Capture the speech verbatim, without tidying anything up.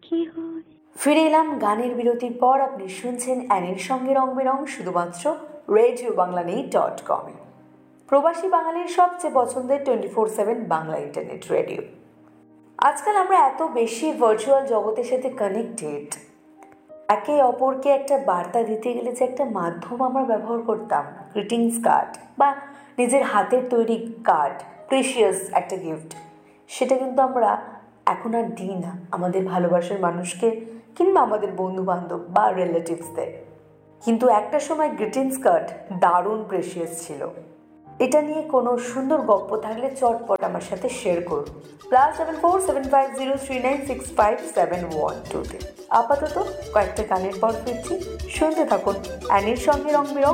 কি হয়। ফিরে এলাম গানের বিরতির পর। আপনি শুনছেন অ্যানির সঙ্গে রং বেরং, শুধুমাত্র রেডিও বাংলা নেই ডট কমে, প্রবাসী বাঙালির সবচেয়ে পছন্দের twenty four seven Bangla internet radio. আজকাল আমরা এত বেশি ভার্চুয়াল জগতের সাথে কানেক্টেড, একে অপরকে একটা বার্তা দিতে গেলে যে একটা মাধ্যম আমরা ব্যবহার করতাম, গ্রিটিংস কার্ড বা নিজের হাতের তৈরি কার্ড, প্রেশিয়াস একটা গিফট, সেটা কিন্তু আমরা এখন আর দিই না আমাদের ভালোবাসার মানুষকে কিংবা আমাদের বন্ধু বান্ধব বা রিলেটিভসদের। কিন্তু একটা সময় গ্রিটিংস কার্ড দারুণ প্রেশিয়াস ছিল। এটা নিয়ে কোনো সুন্দর গল্প থাকলে চটপট আমার সাথে শেয়ার করুন plus seven four seven five zero three nine six five seven one টুতে। আপাতত কয়েকটা গানের পর ফিরছি, শুনতে থাকুন অ্যানির সঙ্গে রং বেরং,